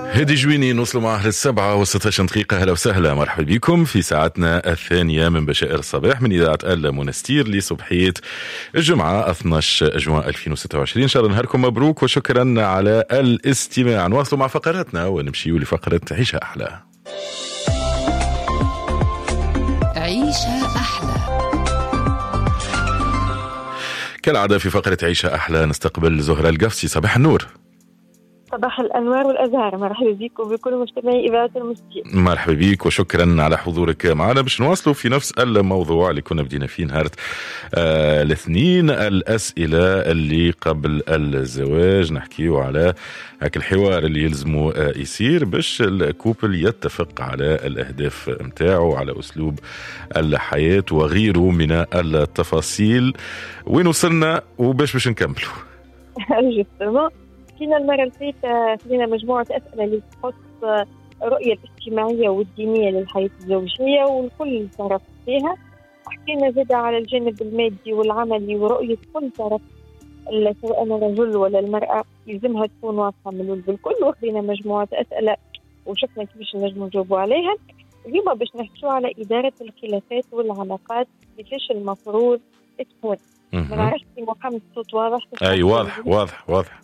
هادي جويني نوصلوا معاه للسبعة و16 دقيقة. هلا وسهلا، مرحبا بكم في ساعتنا الثانية من بشائر الصباح من إذاعة المنستير لصبحية الجمعة 12 جوان 2026. إن شاء الله نهاركم مبروك وشكرا على الاستماع. نواصلوا مع فقراتنا ونمشيوا لفقرة عيشها أحلى. عيشها أحلى. كالعادة في فقرة عيشها أحلى نستقبل زهرة القفصي. صباح النور. صباح الأنوار والأزهار، مرحبا بكم بكل مستمعي إذاعة المنستير. مرحبا بك وشكرا على حضورك معنا. باش نواصلوا في نفس الموضوع اللي كنا بدينا فيه نهار الاثنين، الأسئلة اللي قبل الزواج. نحكيو على هاك الحوار اللي يلزمه يصير باش الكوبل يتفق على الأهداف متاعه، على أسلوب الحياة وغيره من التفاصيل. وين وصلنا وباش نكملوا؟ جستمع فينا المرة اللي فاتت فينا مجموعة أسئلة اللي تخص الرؤية الاجتماعية والدينية للحياة الزوجية والكل طرف فيها. حكينا زيادة على الجانب المادي والعملي ورؤية كل طرف، سواء الرجل ولا المرأة يلزمها تكون واضحة من الأول بالكل. وخذينا مجموعة أسئلة وشفنا كيفاش نجم نجاوبوا عليها. اليوم باش نحكيو على إدارة الخلافات والعلاقات، كيفاش المفروض تكون. ما نعرفش محمد الصوت واضح؟ أي واضح.